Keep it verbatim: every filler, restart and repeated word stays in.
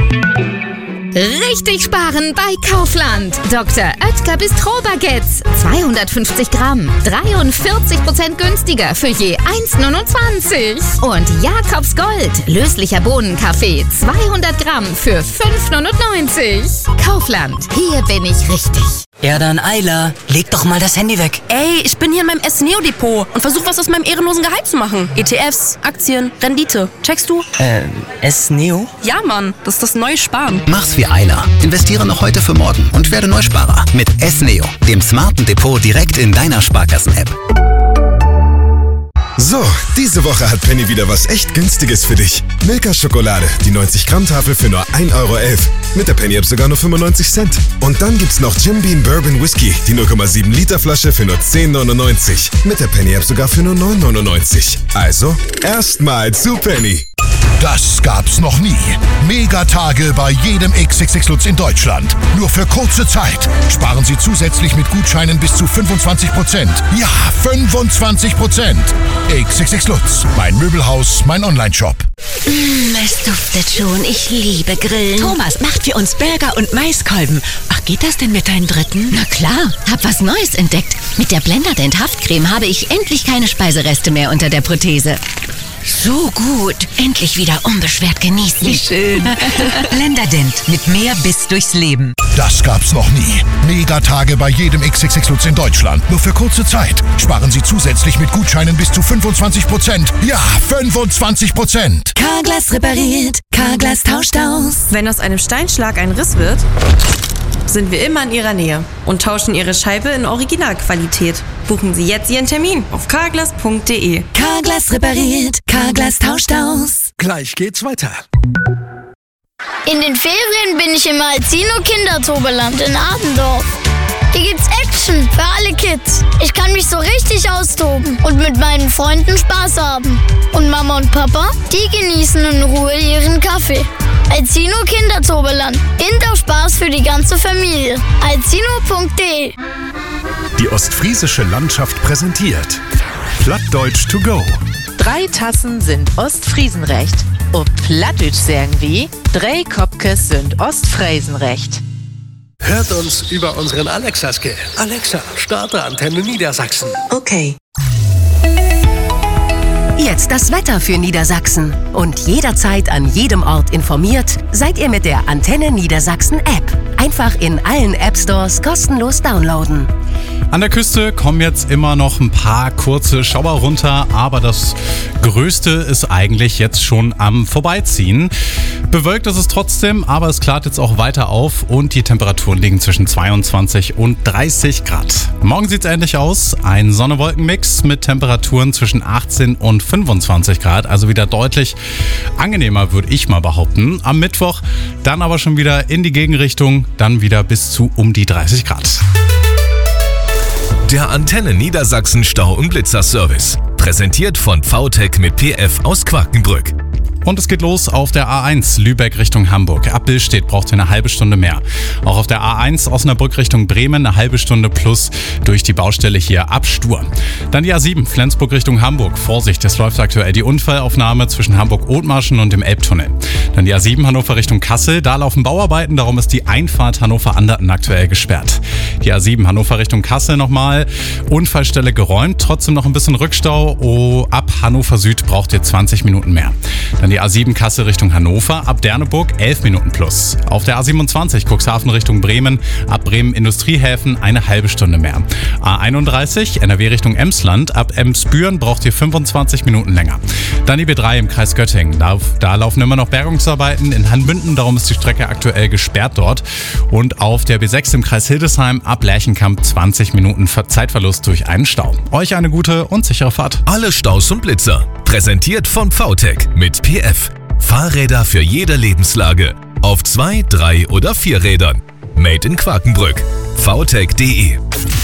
Richtig sparen bei Kaufland. Doktor Oetker Bistro-Baguettes. zweihundertfünfzig Gramm. dreiundvierzig Prozent günstiger für je eins Komma neunundzwanzig. Und Jakobs Gold. Löslicher Bohnenkaffee. zweihundert Gramm für fünf Komma neunundneunzig. Kaufland. Hier bin ich richtig. Ja dann, Ayla, leg doch mal das Handy weg. Ey, ich bin hier in meinem S-Neo-Depot und versuche was aus meinem ehrenlosen Gehalt zu machen. E T Fs, Aktien, Rendite. Checkst du? Äh, S-Neo? Ja, Mann, das ist das neue Sparen. Mach's wie Ayla. Investiere noch heute für morgen und werde Neusparer mit S-Neo, dem smarten Depot direkt in deiner Sparkassen-App. So, diese Woche hat Penny wieder was echt Günstiges für dich. Milka Schokolade, die neunzig Gramm Tafel für nur ein Euro elf. Mit der Penny-App sogar nur fünfundneunzig Cent. Und dann gibt's noch Jim Beam Bourbon Whisky, die null Komma sieben Liter Flasche für nur zehn neunundneunzig. Mit der Penny-App sogar für nur neun neunundneunzig. Also, erstmal zu Penny. Das gab's noch nie. Megatage bei jedem X X X Lutz in Deutschland. Nur für kurze Zeit. Sparen Sie zusätzlich mit Gutscheinen bis zu fünfundzwanzig Prozent. Ja, fünfundzwanzig Prozent. X X X Lutz. Mein Möbelhaus, mein Onlineshop. Mm, es duftet schon. Ich liebe Grillen. Thomas macht für uns Burger und Maiskolben. Ach, geht das denn mit deinen Dritten? Na klar, hab was Neues entdeckt. Mit der Blenderdent Haftcreme habe ich endlich keine Speisereste mehr unter der Prothese. So gut. Endlich wieder unbeschwert genießen. Wie schön. Blenderdent mit mehr Biss durchs Leben. Das gab's noch nie. Megatage bei jedem X X X Lutz in Deutschland. Nur für kurze Zeit. Sparen Sie zusätzlich mit Gutscheinen bis zu fünfundzwanzig Prozent. Ja, fünfundzwanzig Prozent. Carglass repariert. Carglass tauscht aus. Wenn aus einem Steinschlag ein Riss wird, sind wir immer in Ihrer Nähe und tauschen Ihre Scheibe in Originalqualität. Buchen Sie jetzt Ihren Termin auf carglass punkt de. Carglass repariert. Carglass tauscht aus. Gleich geht's weiter. In den Ferien bin ich im Alzino Kindertobeland in Adendorf. Hier gibt's Action für alle Kids. Ich kann mich so richtig austoben und mit meinen Freunden Spaß haben. Und Mama und Papa, die genießen in Ruhe ihren Kaffee. Alzino Kindertobeland. Indoor-Spaß für die ganze Familie. alzino punkt de. Die ostfriesische Landschaft präsentiert Plattdeutsch to go. Drei Tassen sind Ostfriesenrecht. Ob Plattdeutsch sagen wie, drei Kopkes sind Ostfriesenrecht. Hört uns über unseren Alexa-Skill. Alexa, starte Antenne Niedersachsen. Okay. Jetzt das Wetter für Niedersachsen. Und jederzeit an jedem Ort informiert, seid ihr mit der Antenne Niedersachsen App. Einfach in allen App Stores kostenlos downloaden. An der Küste kommen jetzt immer noch ein paar kurze Schauer runter, aber das Größte ist eigentlich jetzt schon am Vorbeiziehen. Bewölkt ist es trotzdem, aber es klart jetzt auch weiter auf und die Temperaturen liegen zwischen zweiundzwanzig und dreißig Grad. Morgen sieht es ähnlich aus. Ein Sonne-Wolken-Mix mit Temperaturen zwischen achtzehn und fünfundzwanzig Grad, also wieder deutlich angenehmer, würde ich mal behaupten. Am Mittwoch dann aber schon wieder in die Gegenrichtung, dann wieder bis zu um die dreißig Grad. Der Antenne Niedersachsen Stau- und Blitzerservice. Präsentiert von V T E C mit P F aus Quakenbrück. Und es geht los auf der A eins Lübeck Richtung Hamburg. Ab Billstedt braucht ihr eine halbe Stunde mehr. Auch auf der A eins Osnabrück Richtung Bremen eine halbe Stunde plus durch die Baustelle hier ab Stur. Dann die A sieben Flensburg Richtung Hamburg. Vorsicht, es läuft aktuell die Unfallaufnahme zwischen Hamburg-Othmarschen und dem Elbtunnel. Dann die A sieben Hannover Richtung Kassel. Da laufen Bauarbeiten, darum ist die Einfahrt Hannover-Anderten aktuell gesperrt. Die A sieben Hannover Richtung Kassel nochmal. Unfallstelle geräumt, trotzdem noch ein bisschen Rückstau. Oh, ab Hannover Süd braucht ihr zwanzig Minuten mehr. Dann die A sieben Kassel Richtung Hannover, ab Derneburg elf Minuten plus. Auf der A siebenundzwanzig Cuxhaven Richtung Bremen, ab Bremen Industriehäfen eine halbe Stunde mehr. A einunddreißig N R W Richtung Emsland, ab Emsbüren braucht ihr fünfundzwanzig Minuten länger. Dann die B drei im Kreis Göttingen, da, da laufen immer noch Bergungsarbeiten in Hanbünden, darum ist die Strecke aktuell gesperrt dort. Und auf der B sechs im Kreis Hildesheim, ab Lerchenkamp zwanzig Minuten Zeitverlust durch einen Stau. Euch eine gute und sichere Fahrt. Alle Staus und Blitzer. Präsentiert von V T E C mit P F. Fahrräder für jede Lebenslage. Auf zwei, drei oder vier Rädern. Made in Quakenbrück. v t e c punkt de